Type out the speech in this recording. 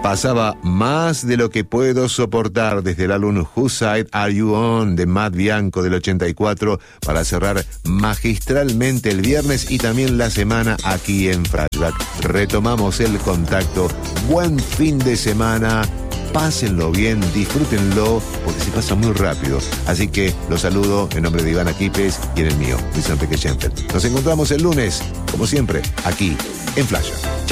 pasaba Más de lo que puedo soportar desde el álbum Whose Side Are You On de Matt Bianco del 84 para cerrar magistralmente el viernes y también la semana aquí en Flashback. Retomamos el contacto. Buen fin de semana. Pásenlo bien, disfrútenlo, porque se pasa muy rápido. Así que los saludo en nombre de Iván Aquipes y en el mío, Luis Enrique Schenfeld. Nos encontramos el lunes, como siempre, aquí en Flashback.